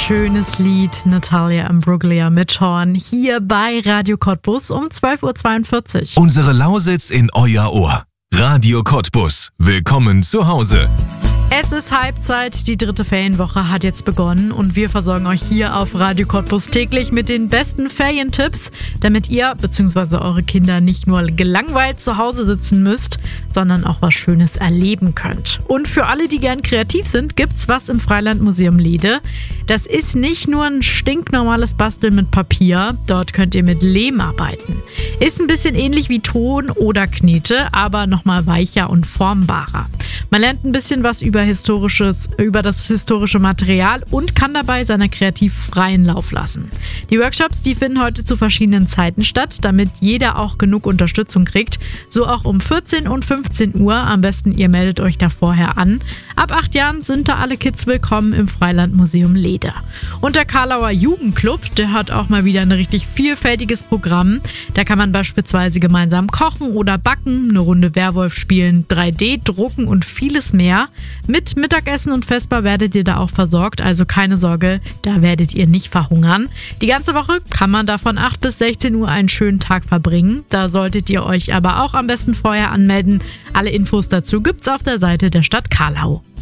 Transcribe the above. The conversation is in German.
schönes Lied, Natalia Imbruglia mit Horn, hier bei Radio Cottbus um 12.42 Uhr. Unsere Lausitz in euer Ohr. Radio Cottbus. Willkommen zu Hause. Es ist Halbzeit, die 3. Ferienwoche hat jetzt begonnen und wir versorgen euch hier auf Radio Cottbus täglich mit den besten Ferientipps, damit ihr bzw. eure Kinder nicht nur gelangweilt zu Hause sitzen müsst, sondern auch was Schönes erleben könnt. Und für alle, die gern kreativ sind, gibt's was im Freilandmuseum Lehde. Das ist nicht nur ein stinknormales Basteln mit Papier, dort könnt ihr mit Lehm arbeiten. Ist ein bisschen ähnlich wie Ton oder Knete, aber nochmal weicher und formbarer. Man lernt ein bisschen was über das historische Material und kann dabei seiner kreativ freien Lauf lassen. Die Workshops, die finden heute zu verschiedenen Zeiten statt, damit jeder auch genug Unterstützung kriegt. So auch um 14 und 15 Uhr. Am besten ihr meldet euch da vorher an. Ab 8 Jahren sind da alle Kids willkommen im Freilandmuseum Lehde. Und der Karlauer Jugendclub, der hat auch mal wieder ein richtig vielfältiges Programm. Da kann man beispielsweise gemeinsam kochen oder backen, eine Runde Werwolf spielen, 3D drucken und vieles mehr. Mit Mittagessen und Vesper werdet ihr da auch versorgt, also keine Sorge, da werdet ihr nicht verhungern. Die ganze Woche kann man da von 8 bis 16 Uhr einen schönen Tag verbringen. Da solltet ihr euch aber auch am besten vorher anmelden. Alle Infos dazu gibt's auf der Seite der Stadt Karlau.